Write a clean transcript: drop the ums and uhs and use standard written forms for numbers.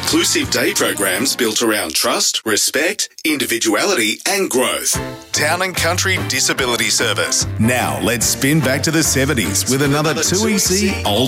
inclusive day programs built around trust, respect, individuality and growth. Town and Country Disability Service. Now let's spin back to the 70s with another 2EC Old